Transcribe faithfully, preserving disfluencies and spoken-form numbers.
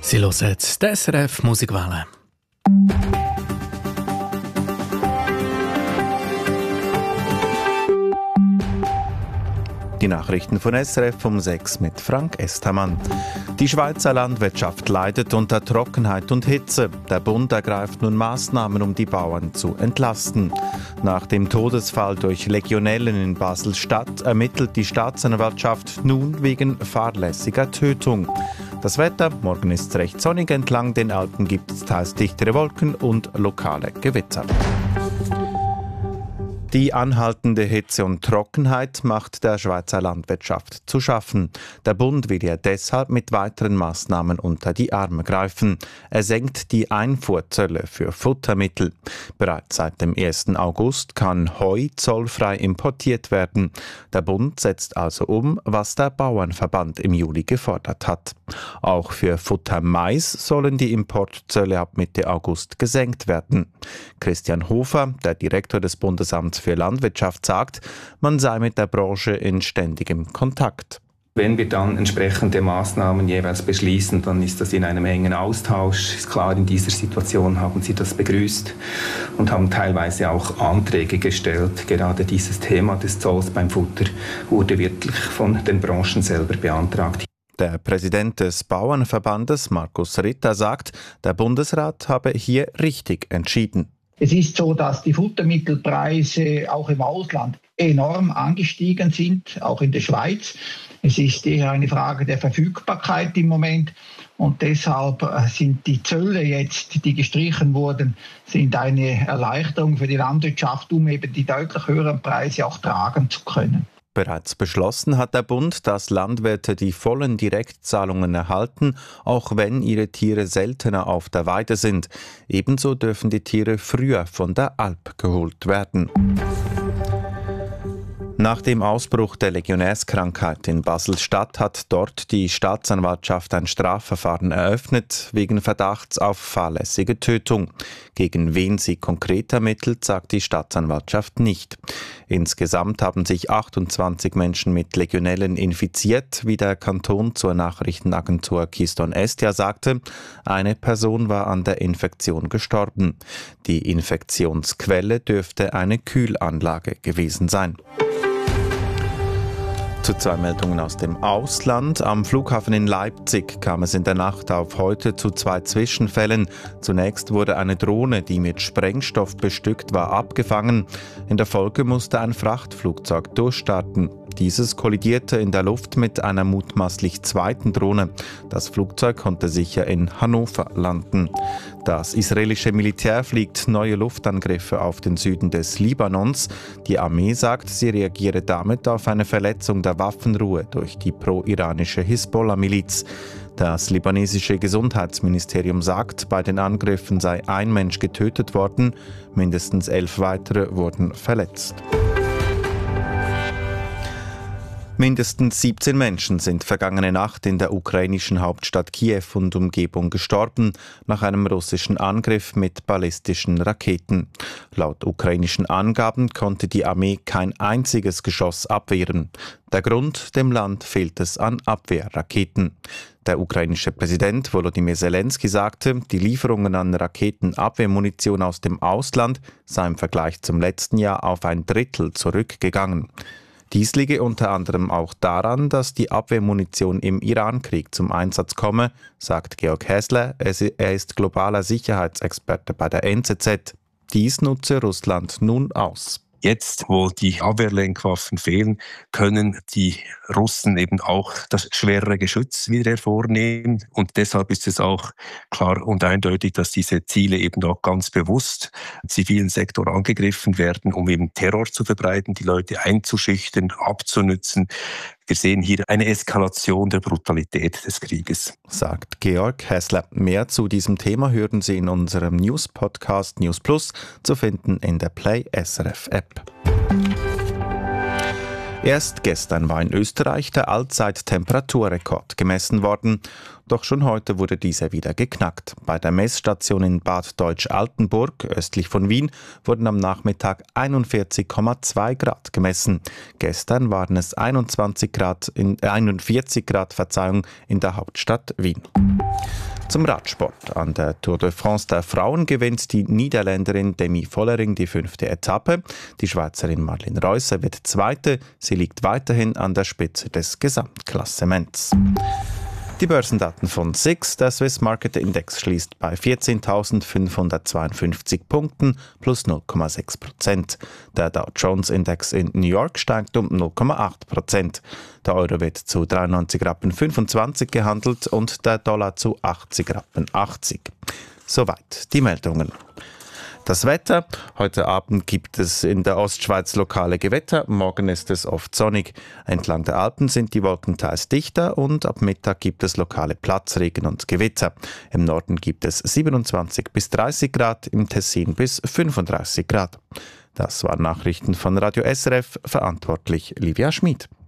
Sie hören die S R F Musikwelle. Die Nachrichten von S R F um sechs mit Frank Estermann. Die Schweizer Landwirtschaft leidet unter Trockenheit und Hitze. Der Bund ergreift nun Maßnahmen, um die Bauern zu entlasten. Nach dem Todesfall durch Legionellen in Basel-Stadt ermittelt die Staatsanwaltschaft nun wegen fahrlässiger Tötung. Das Wetter: Morgen ist es recht sonnig, entlang den Alpen gibt es teils dichtere Wolken und lokale Gewitter. Die anhaltende Hitze und Trockenheit macht der Schweizer Landwirtschaft zu schaffen. Der Bund will ihr deshalb mit weiteren Maßnahmen unter die Arme greifen. Er senkt die Einfuhrzölle für Futtermittel. Bereits seit dem ersten August kann Heu zollfrei importiert werden. Der Bund setzt also um, was der Bauernverband im Juli gefordert hat. Auch für Futtermais sollen die Importzölle ab Mitte August gesenkt werden. Christian Hofer, der Direktor des Bundesamts für Landwirtschaft, sagt, man sei mit der Branche in ständigem Kontakt. Wenn wir dann entsprechende Maßnahmen jeweils beschließen, dann ist das in einem engen Austausch. Ist klar, in dieser Situation haben Sie das begrüßt und haben teilweise auch Anträge gestellt. Gerade dieses Thema des Zolls beim Futter wurde wirklich von den Branchen selber beantragt. Der Präsident des Bauernverbandes, Markus Ritter, sagt, der Bundesrat habe hier richtig entschieden. Es ist so, dass die Futtermittelpreise auch im Ausland enorm angestiegen sind, auch in der Schweiz. Es ist eher eine Frage der Verfügbarkeit im Moment. Und deshalb sind die Zölle jetzt, die gestrichen wurden, sind eine Erleichterung für die Landwirtschaft, um eben die deutlich höheren Preise auch tragen zu können. Bereits beschlossen hat der Bund, dass Landwirte die vollen Direktzahlungen erhalten, auch wenn ihre Tiere seltener auf der Weide sind. Ebenso dürfen die Tiere früher von der Alp geholt werden. Nach dem Ausbruch der Legionärskrankheit in Basel-Stadt hat dort die Staatsanwaltschaft ein Strafverfahren eröffnet, wegen Verdachts auf fahrlässige Tötung. Gegen wen sie konkret ermittelt, sagt die Staatsanwaltschaft nicht. Insgesamt haben sich achtundzwanzig Menschen mit Legionellen infiziert, wie der Kanton zur Nachrichtenagentur Keystone Estia sagte. Eine Person war an der Infektion gestorben. Die Infektionsquelle dürfte eine Kühlanlage gewesen sein. Zu zwei Meldungen aus dem Ausland. Am Flughafen in Leipzig kam es in der Nacht auf heute zu zwei Zwischenfällen. Zunächst wurde eine Drohne, die mit Sprengstoff bestückt war, abgefangen. In der Folge musste ein Frachtflugzeug durchstarten. Dieses kollidierte in der Luft mit einer mutmaßlich zweiten Drohne. Das Flugzeug konnte sicher in Hannover landen. Das israelische Militär fliegt neue Luftangriffe auf den Süden des Libanons. Die Armee sagt, sie reagiere damit auf eine Verletzung der Waffenruhe durch die pro-iranische Hisbollah-Miliz. Das libanesische Gesundheitsministerium sagt, bei den Angriffen sei ein Mensch getötet worden, mindestens elf weitere wurden verletzt. Mindestens siebzehn Menschen sind vergangene Nacht in der ukrainischen Hauptstadt Kiew und Umgebung gestorben, nach einem russischen Angriff mit ballistischen Raketen. Laut ukrainischen Angaben konnte die Armee kein einziges Geschoss abwehren. Der Grund: dem Land fehlt es an Abwehrraketen. Der ukrainische Präsident Volodymyr Zelensky sagte, die Lieferungen an Raketenabwehrmunition aus dem Ausland seien im Vergleich zum letzten Jahr auf ein Drittel zurückgegangen. Dies liege unter anderem auch daran, dass die Abwehrmunition im Irankrieg zum Einsatz komme, sagt Georg Häsler. Er ist globaler Sicherheitsexperte bei der N Z Z. Dies nutze Russland nun aus. Jetzt, wo die Abwehrlenkwaffen fehlen, können die Russen eben auch das schwerere Geschütz wieder hervornehmen. Und deshalb ist es auch klar und eindeutig, dass diese Ziele eben auch ganz bewusst im zivilen Sektor angegriffen werden, um eben Terror zu verbreiten, die Leute einzuschüchtern, abzunützen. Wir sehen hier eine Eskalation der Brutalität des Krieges, sagt Georg Häsler. Mehr zu diesem Thema hören Sie in unserem News-Podcast News Plus, zu finden in der Play S R F App. Erst gestern war in Österreich der Allzeit-Temperaturrekord gemessen worden. Doch schon heute wurde dieser wieder geknackt. Bei der Messstation in Bad Deutsch-Altenburg, östlich von Wien, wurden am Nachmittag einundvierzig Komma zwei Grad gemessen. Gestern waren es einundzwanzig Grad in, einundvierzig Grad Verzeihung, in der Hauptstadt Wien. Zum Radsport. An der Tour de France der Frauen gewinnt die Niederländerin Demi Vollering die fünfte Etappe. Die Schweizerin Marlene Reusser wird Zweite. Sie liegt weiterhin an der Spitze des Gesamtklassements. Die Börsendaten von S I X. Der Swiss Market Index schließt bei vierzehntausendfünfhundertzweiundfünfzig Punkten plus null Komma sechs Prozent. Der Dow Jones Index in New York steigt um null Komma acht Prozent. Der Euro wird zu dreiundneunzig Rappen fünfundzwanzig gehandelt und der Dollar zu achtzig Rappen achtzig. Soweit die Meldungen. Das Wetter. Heute Abend gibt es in der Ostschweiz lokale Gewitter. Morgen ist es oft sonnig. Entlang der Alpen sind die Wolken teils dichter und ab Mittag gibt es lokale Platzregen und Gewitter. Im Norden gibt es siebenundzwanzig bis dreißig Grad, im Tessin bis fünfunddreißig Grad. Das waren Nachrichten von Radio S R F, verantwortlich Livia Schmid.